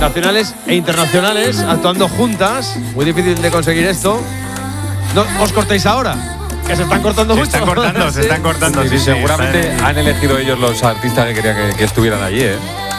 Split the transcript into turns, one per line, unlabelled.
nacionales e internacionales actuando juntas. Muy difícil de conseguir esto. No os cortéis ahora, que se están cortando mucho.
Se están cortando,
Sí, seguramente han elegido ellos los artistas que querían que estuvieran allí, ¿eh?